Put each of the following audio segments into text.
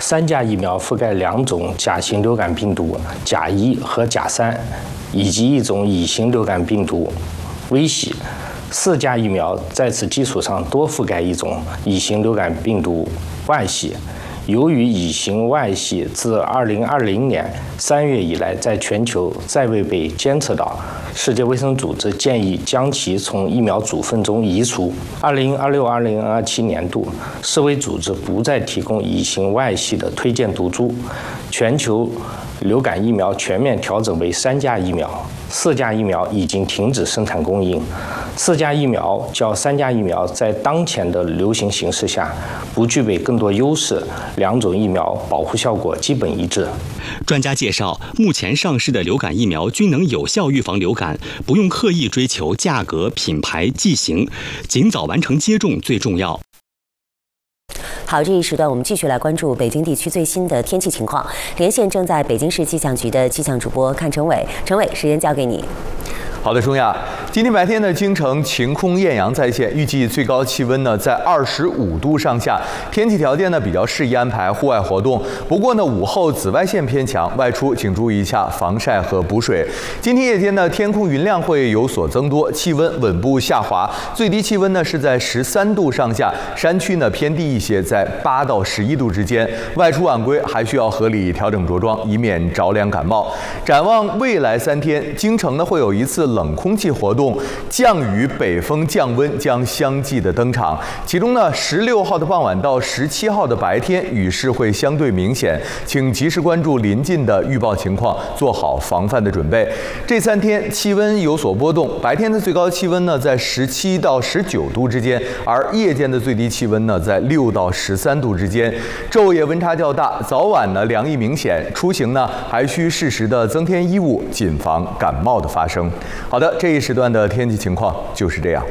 3价疫苗覆盖2种甲型流感病毒甲1和甲3，以及1种乙型流感病毒V系。4价疫苗在此基础上多覆盖1种乙型流感病毒 Y 系。由于乙型 Y 系自2020年3月以来在全球再未被监测到，世界卫生组织建议将其从疫苗组分中移除。2026-2027年度，世卫组织不再提供乙型 Y 系的推荐毒株，全球流感疫苗全面调整为3价疫苗，4价疫苗已经停止生产供应。4价疫苗较3价疫苗在当前的流行形势下不具备更多优势，2种疫苗保护效果基本一致。 专家介绍，目前上市的流感疫苗均能有效预防流感，不用刻意追求价格、品牌、剂型，尽早完成接种最重要。 好，这一时段我们继续来关注北京地区最新的天气情况。连线正在北京市气象局的气象主播阚成伟，成伟，时间交给你。 好的，钟亚，今天白天呢，京城晴空艳阳在线，预计最高气温呢在25度上下，天气条件呢比较适宜安排户外活动。不过呢，午后紫外线偏强，外出请注意一下防晒和补水。今天夜间呢，天空云量会有所增多，气温稳步下滑，最低气温呢是在13度上下，山区呢偏低一些，在8到11度之间。外出晚归还需要合理调整着装，以免着凉感冒。展望未来3天，京城呢会有一次冷空气活动，降雨、北风、降温将相继的登场。其中呢，16号的傍晚到17号的白天，雨势会相对明显，请及时关注临近的预报情况，做好防范的准备。这3天气温有所波动，白天的最高气温呢在17到19度之间，而夜间的最低气温呢在6到13度之间。昼夜温差较大，早晚呢凉意明显，出行呢还需适时的增添衣物，谨防感冒的发生。好的，这一时段的天气情况就是这样。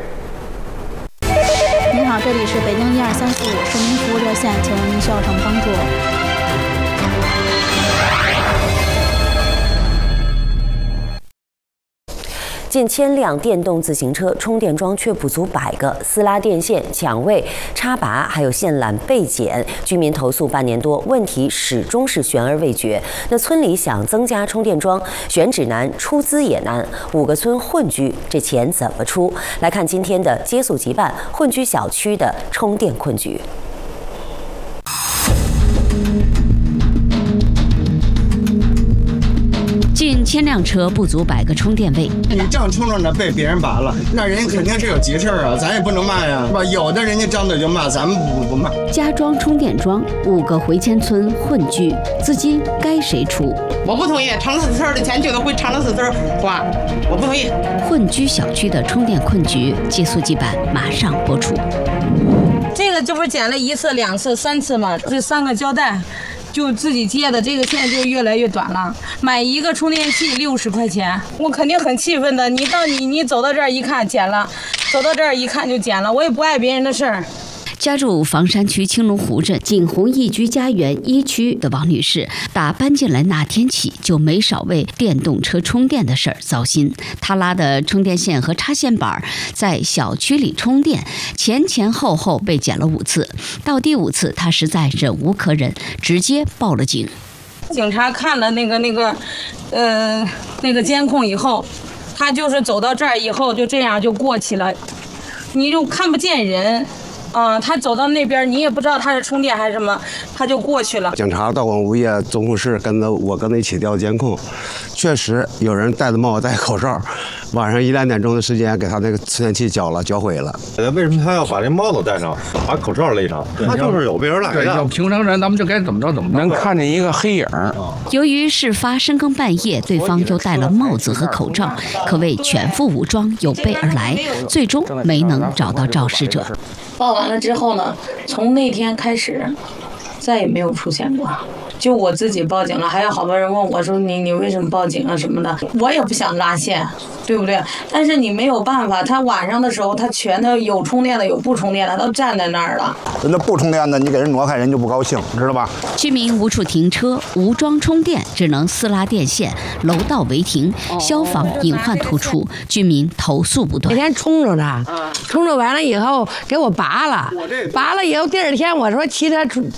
您好，这里是北京12345市民服务热线，请问您需要什么帮助？ 近1000辆电动自行车充电桩却不足100个，私拉电线、抢位、插拔，还有线缆被剪，居民投诉半年多，问题始终是悬而未决。那村里想增加充电桩，选址难，出资也难，5个村混居，这钱怎么出？来看今天的接速即办混居小区的充电困局。 近1000辆车不足100个充电位， 你这样冲着呢被别人拔了，那人家肯定是有急事啊，咱也不能骂呀，是吧？有的人家张嘴就骂，咱们不骂。 加装充电桩，5个回迁村混居，资金该谁出？ 我不同意，长乐四村的钱就得回长乐四村花，我不同意。 混居小区的充电困局，接速即办马上播出。 这个这不是剪了1次、2次、3次吗？这3个胶带。就自己接的，这个线就越来越短了。买一个充电器60块钱，我肯定很气愤的。你走到这儿一看剪了，走到这儿一看就剪了，我也不碍别人的事儿。 家住房山区青龙湖镇景洪一居家园1区的王女士，打搬进来那天起就没少为电动车充电的事儿糟心。她拉的充电线和插线板在小区里充电，前后被剪了5次，到第5次她实在忍无可忍，直接报了警。 警察看了那个监控以后，他就是走到这儿以后就这样就过去了，你就看不见人。他走到那边，你也不知道他是充电还是什么，他就过去了。 警察到我们物业总控室，我跟他一起调监控，确实有人戴着帽子戴口罩，晚上1、2点钟的时间给他那个充电器搅毁了。 为什么他要把这帽子戴上，把口罩勒上？他就是有备而来的。 要平常人，咱们就该怎么着怎么着。 能看见一个黑影。 由于事发深更半夜，对方又戴了帽子和口罩，可谓全副武装，有备而来，最终没能找到肇事者。 报完了之后呢，从那天开始，再也没有出现过。就我自己报警了，还有好多人问我说你为什么报警啊什么的，我也不想拉线，对不对？但是你没有办法，他晚上的时候他全都有充电的有不充电的，都站在那儿了。 那不充电的你给人挪开，人就不高兴，知道吧？ 居民无处停车，无桩充电，只能私拉电线，楼道违停，消防隐患突出，居民投诉不断。 每天充着呢，充着完了以后给我拔了以后第2天我说骑车